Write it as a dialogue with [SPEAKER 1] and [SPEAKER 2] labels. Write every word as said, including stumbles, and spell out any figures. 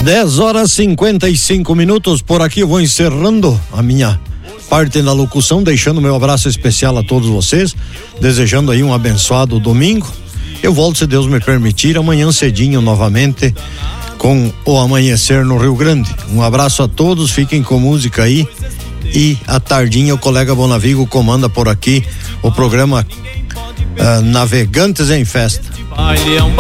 [SPEAKER 1] dez horas e cinquenta e cinco minutos. Por aqui eu vou encerrando a minha parte da locução, deixando meu abraço especial a todos vocês, desejando aí um abençoado domingo. Eu volto, se Deus me permitir, amanhã cedinho novamente com o Amanhecer no Rio Grande. Um abraço a todos, fiquem com música aí, e à tardinha o colega Bonavigo comanda por aqui o programa uh, Navegantes em Festa.